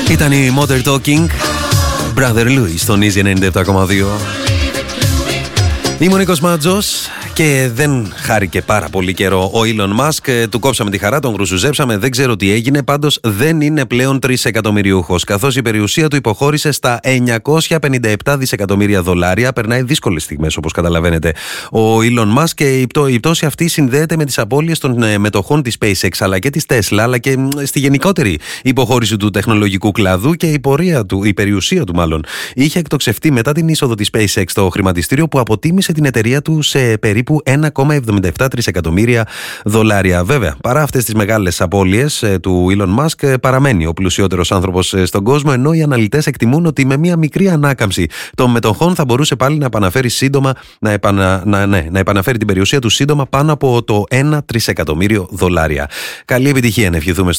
Ήταν η Modern Talking, Brother Louis στον Easy 97,2. Είμαι ο Νίκος Μάτζος και δεν χάρηκε πάρα πολύ καιρό ο Elon Musk. Του κόψαμε τη χαρά, τον γρουσουζέψαμε, δεν ξέρω τι έγινε. Πάντως δεν είναι πλέον 3 εκατομμυριούχος, καθώς η περιουσία του υποχώρησε στα 957 δισεκατομμύρια δολάρια. Περνάει δύσκολες στιγμές, όπως καταλαβαίνετε, ο Elon Musk, και η πτώση αυτή συνδέεται με τις απώλειες των μετοχών της SpaceX αλλά και της Tesla, αλλά και στη γενικότερη υποχώρηση του τεχνολογικού κλάδου, και η περιουσία του μάλλον είχε εκτοξευτεί μετά την είσοδο της SpaceX στο χρηματιστήριο, που αποτίμησε την εταιρεία του σε περίπου 1,77 τρισεκατομμύρια δολάρια. Βέβαια, παρά αυτές τις μεγάλες απώλειες του Elon Musk, παραμένει ο πλουσιότερος άνθρωπος στον κόσμο, ενώ οι αναλυτές εκτιμούν ότι με μια μικρή ανάκαμψη των μετοχών θα μπορούσε πάλι να επαναφέρει σύντομα, να επαναφέρει την περιουσία του σύντομα πάνω από το 1 τρισεκατομμύριο δολάρια. Καλή επιτυχία να ευχηθούμε